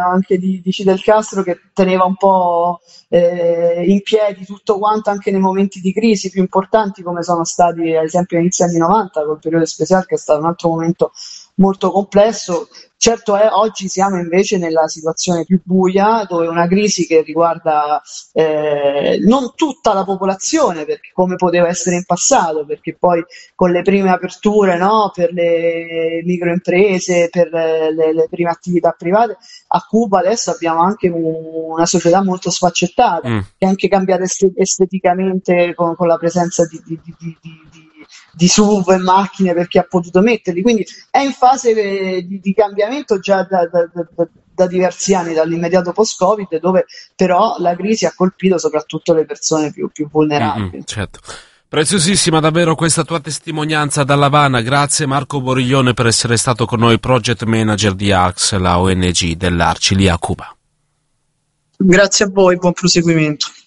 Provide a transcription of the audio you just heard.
anche di Fidel Castro, che teneva un po' in piedi tutto quanto anche nei momenti di crisi più importanti, come sono stati ad esempio agli anni 90 col periodo speciale, che è stato un altro momento molto complesso. Certo è, oggi siamo invece nella situazione più buia, dove una crisi che riguarda non tutta la popolazione, perché come poteva essere in passato, perché poi con le prime aperture, no, per le microimprese, per le prime attività private, a Cuba adesso abbiamo anche una società molto sfaccettata, Mm. che è anche cambiata esteticamente con la presenza di SUV e macchine per chi ha potuto metterli. Quindi è in fase di cambiamento già da diversi anni, dall'immediato post-Covid, dove però la crisi ha colpito soprattutto le persone più vulnerabili. Certo. Preziosissima davvero questa tua testimonianza dall'Havana. Grazie Marco Boriglione per essere stato con noi, project manager di ACS, la ONG dell'Arci lì a Cuba. Grazie a voi, buon proseguimento.